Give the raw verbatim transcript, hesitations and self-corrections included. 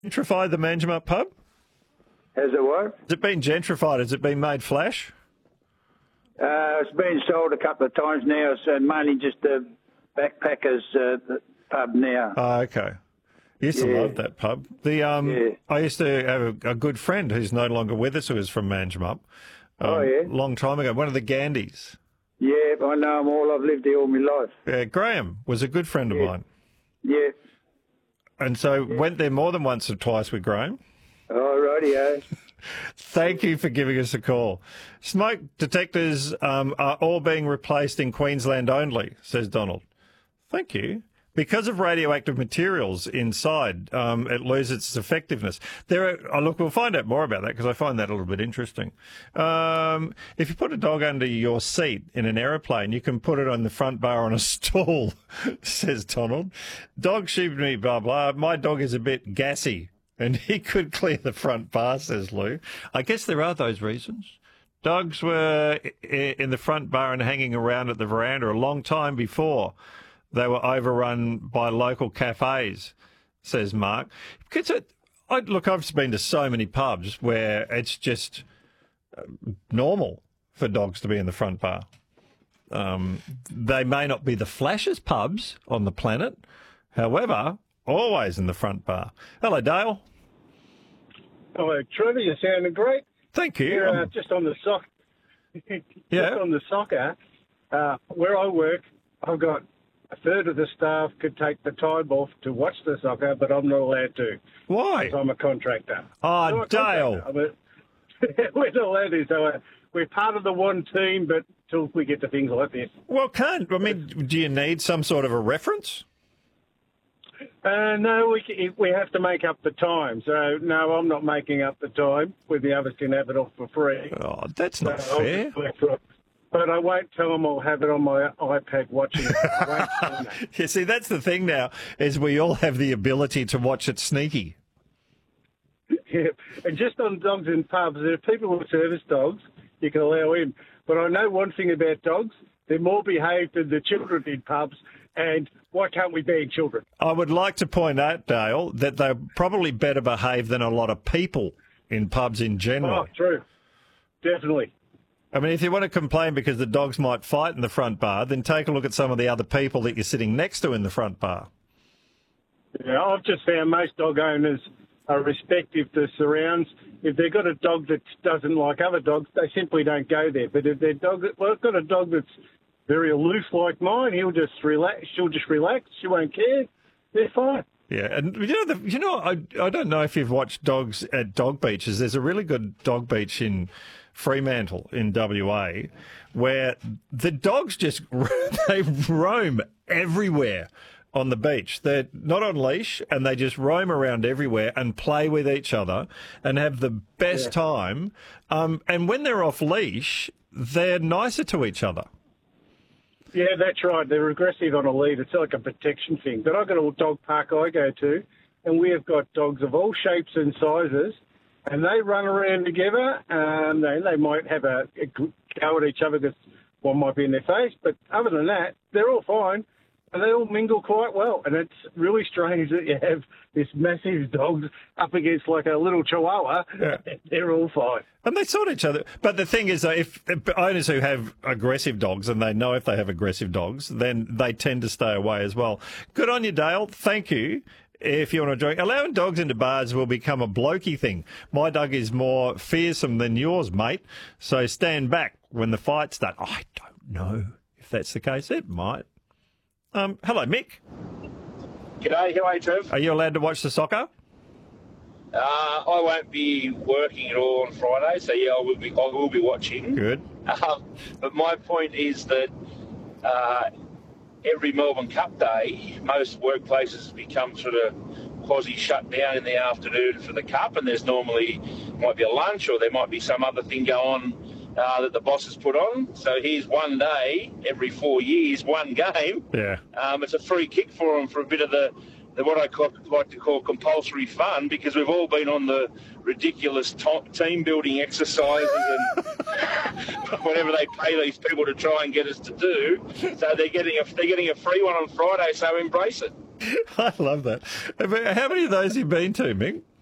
Gentrified the Manjimup pub? Has it what? Has it been gentrified? Has it been made flash? Uh, it's been sold a couple of times now, so mainly just a backpackers uh, pub now. Oh, okay. I used Yeah. to love that pub. The um, Yeah. I used to have a, a good friend who's no longer with us who was from Manjimup. Um, Oh, yeah? Long time ago. One of the Gandys. Yeah, I know them all. I've lived here all my life. Yeah, Graham was a good friend of Yeah. mine. Yeah. And so went there more than once or twice with Graham. All righty, Thank you for giving us a call. Smoke detectors um, are all being replaced in Queensland only, says Donald. Thank you. Because of radioactive materials inside, um, it loses its effectiveness. There are, oh, look, we'll find out more about that because I find that a little bit interesting. Um, if you put a dog under your seat in an aeroplane, you can put it on the front bar on a stool, says Donald. Dog shooed me, blah, blah. My dog is a bit gassy and he could clear the front bar, says Lou. I guess there are those reasons. Dogs were in the front bar and hanging around at the veranda a long time before they were overrun by local cafes, says Mark. Because it, I, look, I've been to so many pubs where it's just normal for dogs to be in the front bar. Um, they may not be the flashiest pubs on the planet, however, always in the front bar. Hello, Dale. Hello, Trevor. You sounding great. Thank you. Yeah, uh, Um, just on the soc- Yeah. just on the soccer, uh, where I work, I've got a third of the staff could take the time off to watch the soccer, but I'm not allowed to. Why? Because I'm a contractor. Oh, I'm a Dale. contractor. I'm a- we're not allowed to. So uh, we're part of the one team, but till we get to things like this. Well, can't. I mean, do you need some sort of a reference? Uh, no, we c- we have to make up the time. So, no, I'm not making up the time. Where the others can have it off for free. Oh, that's not So I'll fair. just collect it. But I won't tell them I'll have it on my iPad watching it. I won't tell them that. You see, that's the thing now, is we all have the ability to watch it sneaky. Yeah. And just on dogs in pubs, there are people with service dogs you can allow in. But I know one thing about dogs, they're more behaved than the children in pubs, and why can't we ban children? I would like to point out, Dale, that they're probably better behaved than a lot of people in pubs in general. Oh, true. Definitely. I mean, if you want to complain because the dogs might fight in the front bar, then take a look at some of the other people that you're sitting next to in the front bar. Yeah, I've just found most dog owners are respective to surrounds. If they've got a dog that doesn't like other dogs, they simply don't go there. But if their dog, well, I've got a dog that's very aloof like mine, he'll just relax. She'll just relax. She won't care. They're fine. Yeah, and you know, the, you know, I I don't know if you've watched dogs at dog beaches. There's a really good dog beach in Fremantle in W A, where the dogs just they roam everywhere on the beach. They're not on leash, and they just roam around everywhere and play with each other and have the best Yeah. time. Um, and when they're off leash, they're nicer to each other. Yeah, that's right. They're aggressive on a lead. It's like a protection thing. But I've got a dog park I go to, and we have got dogs of all shapes and sizes, and they run around together. Um, they, they might have a, a go at each other because one might be in their face, but other than that, they're all fine, and they all mingle quite well. And it's really strange that you have this massive dog up against like a little chihuahua. Yeah. They're all fine. And they sort each other. But the thing is, though, if, if owners who have aggressive dogs, and they know if they have aggressive dogs, then they tend to stay away as well. Good on you, Dale. Thank you. If you want to join, allowing dogs into bars will become a blokey thing. My dog is more fearsome than yours, mate. So stand back when the fight starts. I don't know if that's the case. It might. Um, hello, Mick. G'day, how are you, Trev? Are you allowed to watch the soccer? Uh, I won't be working at all on Friday, so yeah, I will be. I will be watching. Good. Um, but my point is that uh, every Melbourne Cup day, most workplaces become sort of quasi shut down in the afternoon for the Cup, and there's normally might be a lunch or there might be some other thing go on uh, that the bosses put on. So here's one day every four years, one game. Yeah. Um, it's a free kick for them for a bit of the. The, what I call, like to call compulsory fun, because we've all been on the ridiculous to- team building exercises and whatever they pay these people to try and get us to do. So they're getting a they're getting a free one on Friday. So embrace it. I love that. How many of those have you been to, Mick?